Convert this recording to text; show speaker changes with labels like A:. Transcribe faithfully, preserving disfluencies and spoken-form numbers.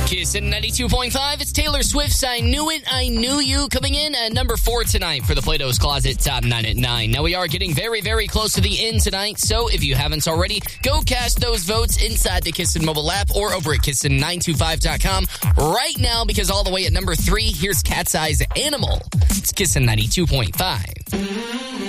A: Kissin' ninety-two point five. It's Taylor Swift's I Knew It, I Knew You coming in at number four tonight for the Plato's Closet Top nine at nine. Now, we are getting very, very close to the end tonight, so if you haven't already, go cast those votes inside the Kissin' mobile app or over at kissin nine two five dot com right now, because all the way at number three, here's Cat's Eyes Animal. It's Kissin' ninety-two point five.